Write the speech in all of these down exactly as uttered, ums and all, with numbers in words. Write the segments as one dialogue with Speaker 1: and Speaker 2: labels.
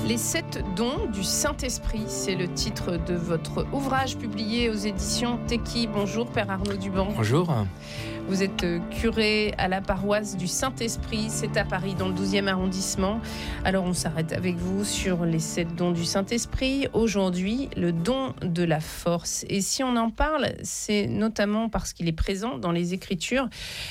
Speaker 1: Les sept dons du Saint-Esprit, c'est le titre de votre ouvrage publié aux éditions Téqui. Bonjour Père Arnaud Duban.
Speaker 2: Bonjour.
Speaker 1: Vous êtes curé à la paroisse du Saint-Esprit, c'est à Paris dans le douzième arrondissement. Alors on s'arrête avec vous sur les sept dons du Saint-Esprit. Aujourd'hui, le don de la force. Et si on en parle, c'est notamment parce qu'il est présent dans les Écritures.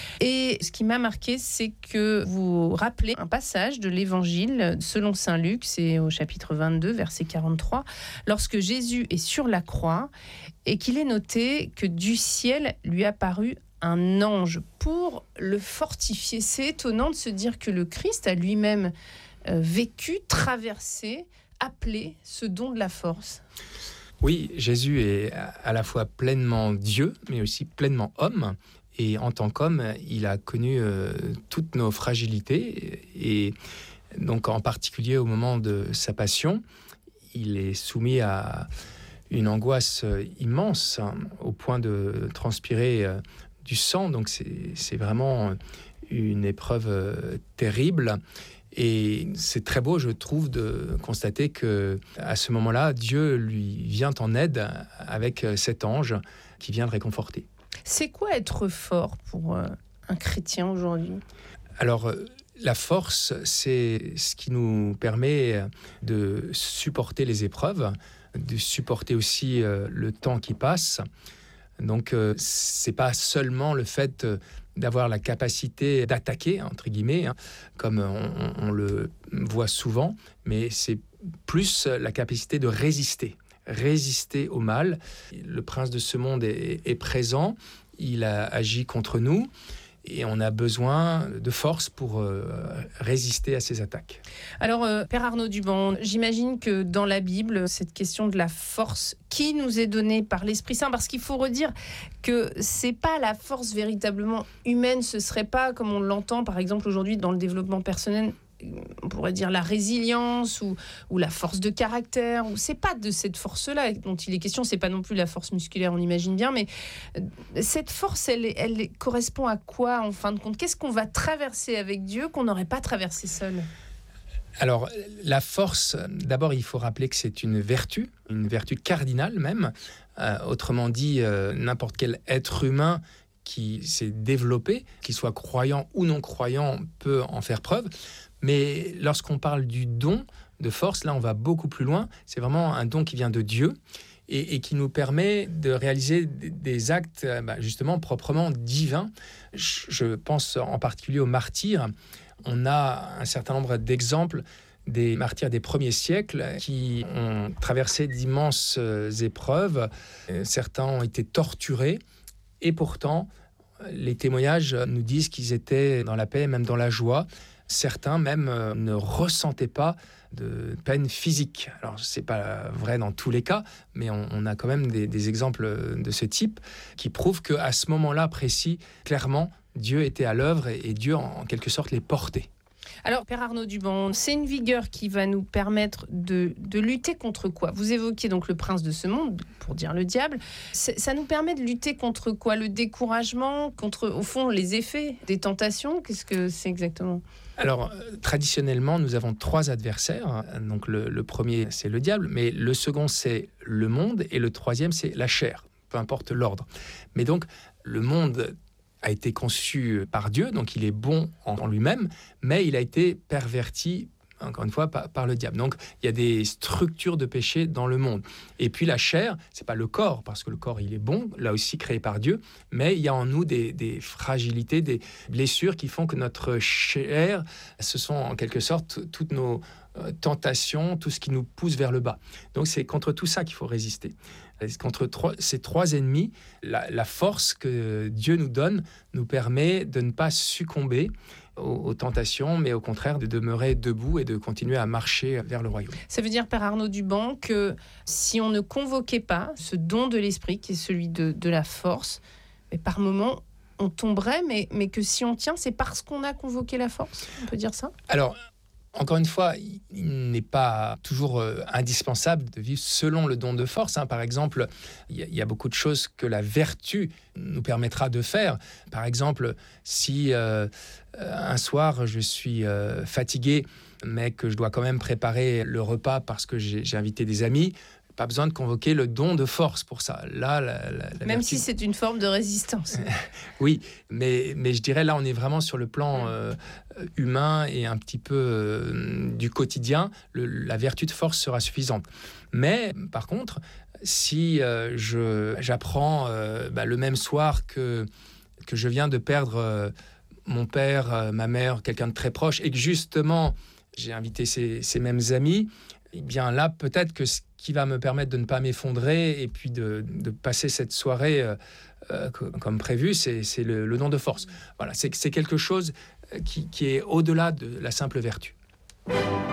Speaker 1: Et ce qui m'a marqué, c'est que vous rappelez un passage de l'Évangile selon Saint Luc, c'est au chapitre vingt-deux, verset quarante-trois, lorsque Jésus est sur la croix et qu'il est noté que du ciel lui apparut un ange pour le fortifier. C'est étonnant de se dire que le Christ a lui-même euh, vécu, traversé, appelé ce don de la force.
Speaker 2: Oui, Jésus est à la fois pleinement Dieu, mais aussi pleinement homme. Et en tant qu'homme, il a connu euh, toutes nos fragilités. Et donc, en particulier au moment de sa passion, il est soumis à une angoisse immense, hein, au point de transpirer euh, du sang. Donc, c'est, c'est vraiment une épreuve euh, terrible. Et c'est très beau, je trouve, de constater que à ce moment-là, Dieu lui vient en aide avec cet ange qui vient le réconforter.
Speaker 1: C'est quoi être fort pour euh, un chrétien aujourd'hui ?
Speaker 2: Alors, la force, c'est ce qui nous permet de supporter les épreuves, de supporter aussi euh, le temps qui passe. Donc, euh, c'est pas seulement le fait d'avoir la capacité d'attaquer, entre guillemets, hein, comme on, on le voit souvent, mais c'est plus la capacité de résister, résister au mal. Le prince de ce monde est, est présent, il a agi contre nous, et on a besoin de force pour euh, résister à ces attaques.
Speaker 1: Alors, euh, Père Arnaud Duban, j'imagine que dans la Bible, cette question de la force qui nous est donnée par l'Esprit Saint, parce qu'il faut redire que c'est pas la force véritablement humaine, ce serait pas comme on l'entend par exemple aujourd'hui dans le développement personnel, on pourrait dire la résilience ou, ou la force de caractère. Ou c'est pas de cette force-là dont il est question. C'est pas non plus la force musculaire, on imagine bien. Mais cette force, elle, elle correspond à quoi en fin de compte ? Qu'est-ce qu'on va traverser avec Dieu qu'on n'aurait pas traversé seul ?
Speaker 2: Alors, la force, d'abord, il faut rappeler que c'est une vertu, une vertu cardinale même. Euh, autrement dit, euh, n'importe quel être humain qui s'est développé, qu'il soit croyant ou non croyant, peut en faire preuve. Mais lorsqu'on parle du don de force, là, on va beaucoup plus loin. C'est vraiment un don qui vient de Dieu et, et qui nous permet de réaliser des, des actes, bah, justement, proprement divins. Je, je pense en particulier aux martyrs. On a un certain nombre d'exemples des martyrs des premiers siècles qui ont traversé d'immenses épreuves. Certains ont été torturés et pourtant, les témoignages nous disent qu'ils étaient dans la paix, même dans la joie. Certains même euh, ne ressentaient pas de peine physique. Alors, ce n'est pas vrai dans tous les cas, mais on, on a quand même des, des exemples de ce type qui prouvent qu'à ce moment-là précis, clairement, Dieu était à l'œuvre et, et Dieu, en, en quelque sorte, les portait.
Speaker 1: Alors, Père Arnaud Duban, c'est une vigueur qui va nous permettre de, de lutter contre quoi ? Vous évoquiez donc le prince de ce monde, pour dire le diable. C'est, ça nous permet de lutter contre quoi ? Le découragement, contre, au fond, les effets des tentations ? Qu'est-ce que c'est exactement ?
Speaker 2: Alors, euh, traditionnellement, nous avons trois adversaires. Donc, le, le premier, c'est le diable, mais le second, c'est le monde, et le troisième, c'est la chair, peu importe l'ordre. Mais donc, le monde a été conçu par Dieu, donc il est bon en lui-même, mais il a été perverti, encore une fois, par, par le diable. Donc, il y a des structures de péché dans le monde. Et puis, la chair, c'est pas le corps, parce que le corps, il est bon, là aussi créé par Dieu, mais il y a en nous des, des fragilités, des blessures qui font que notre chair, ce sont en quelque sorte toutes nos euh, tentations, tout ce qui nous pousse vers le bas. Donc, c'est contre tout ça qu'il faut résister. Contre trois, ces trois ennemis, la, la force que Dieu nous donne nous permet de ne pas succomber aux, aux tentations, mais au contraire de demeurer debout et de continuer à marcher vers le royaume.
Speaker 1: Ça veut dire, Père Arnaud Duban, que si on ne convoquait pas ce don de l'esprit, qui est celui de, de la force, mais par moments, on tomberait, mais, mais que si on tient, c'est parce qu'on a convoqué la force. On peut dire ça ?
Speaker 2: Alors, encore une fois, il n'est pas toujours euh, indispensable de vivre selon le don de force. Hein. Par exemple, il y, y a beaucoup de choses que la vertu nous permettra de faire. Par exemple, si euh, un soir je suis euh, fatigué mais que je dois quand même préparer le repas parce que j'ai, j'ai invité des amis, pas besoin de convoquer le don de force pour ça. Là, la, la, la
Speaker 1: Même
Speaker 2: vertu...
Speaker 1: si c'est une forme de résistance.
Speaker 2: Oui, mais, mais je dirais là, on est vraiment sur le plan euh, humain et un petit peu euh, du quotidien. Le, la vertu de force sera suffisante. Mais par contre, si euh, je, j'apprends euh, bah, le même soir que, que je viens de perdre euh, mon père, euh, ma mère, quelqu'un de très proche, et que justement, j'ai invité ces, ces mêmes amis, eh bien là, peut-être que ce qui va me permettre de ne pas m'effondrer et puis de, de passer cette soirée euh, euh, comme prévu, c'est, c'est le, le don de force. Voilà, c'est, c'est quelque chose qui, qui est au-delà de la simple vertu.